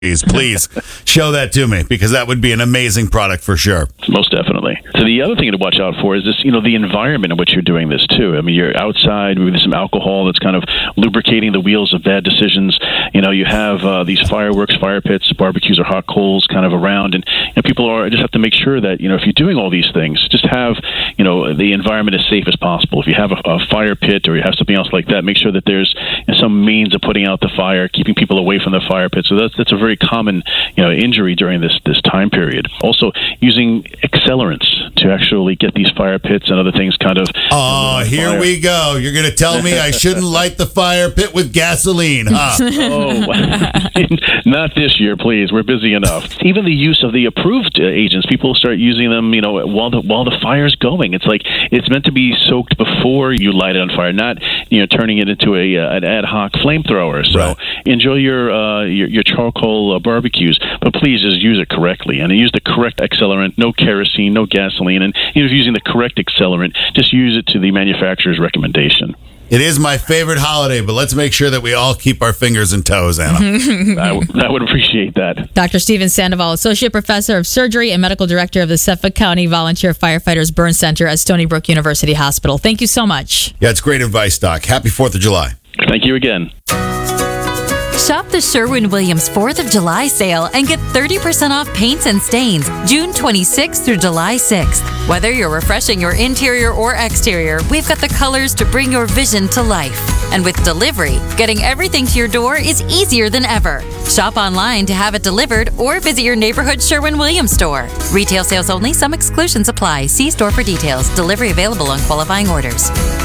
Please show that to me, because that would be an amazing product for sure. Most definitely. So the other thing to watch out for is this, the environment in which you're doing this too. I mean, you're outside with some alcohol that's kind of lubricating the wheels of bad decisions. You have these fireworks, fire pits, barbecues, or hot coals kind of around, and people just have to make sure that if you're doing all these things, just have the environment as safe as possible. If you have a fire pit or you have something else like that, make sure that there's some means of putting out the fire, keeping people away from the fire pit. So that's a very common injury during this time period. Also, using accelerants to actually get these fire pits and other things kind of. Oh, here we go. You're going to tell me I shouldn't light the fire pit with gasoline, huh? Oh, not this year, please. We're busy enough. Even the use of the approved agents, people start using them, while the fire's going. It's like it's meant to be soaked before you light it on fire, not turning it into an ad hoc flamethrower. So right. Enjoy your charcoal barbecues, but please just use it correctly and use the correct accelerant. No kerosene, no gasoline, and if you're using the correct accelerant, just use it to the manufacturer's recommendation. It is my favorite holiday, but let's make sure that we all keep our fingers and toes, Anna. I would appreciate that. Dr. Steven Sandoval, Associate Professor of Surgery and Medical Director of the Suffolk County Volunteer Firefighters Burn Center at Stony Brook University Hospital. Thank you so much. Yeah, it's great advice, Doc. Happy 4th of July. Thank you again. Shop the Sherwin-Williams 4th of July sale and get 30% off paints and stains June 26th through July 6th. Whether you're refreshing your interior or exterior, we've got the colors to bring your vision to life. And with delivery, getting everything to your door is easier than ever. Shop online to have it delivered or visit your neighborhood Sherwin-Williams store. Retail sales only. Some exclusions apply. See store for details. Delivery available on qualifying orders.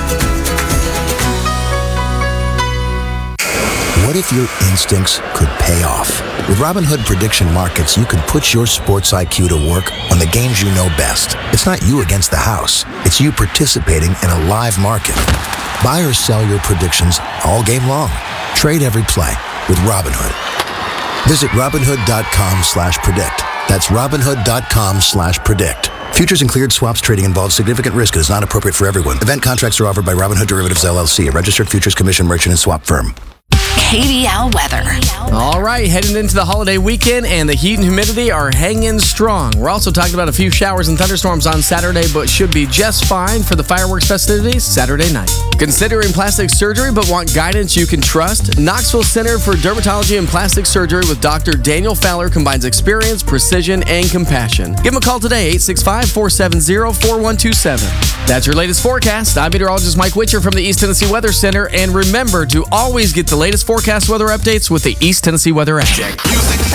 What if your instincts could pay off? With Robinhood Prediction Markets, you could put your sports IQ to work on the games you know best. It's not you against the house. It's you participating in a live market. Buy or sell your predictions all game long. Trade every play with Robinhood. Visit Robinhood.com/predict. That's Robinhood.com/predict. Futures and cleared swaps trading involves significant risk and is not appropriate for everyone. Event contracts are offered by Robinhood Derivatives LLC, a registered futures commission merchant and swap firm. KBL weather. All right, heading into the holiday weekend, and the heat and humidity are hanging strong. We're also talking about a few showers and thunderstorms on Saturday, but should be just fine for the fireworks festivities Saturday night. Considering plastic surgery but want guidance you can trust? Knoxville Center for Dermatology and Plastic Surgery with Dr. Daniel Fowler combines experience, precision, and compassion. Give him a call today, 865-470-4127. That's your latest forecast. I'm meteorologist Mike Witcher from the East Tennessee Weather Center, and remember to always get the latest forecast weather updates with the East Tennessee Weather app.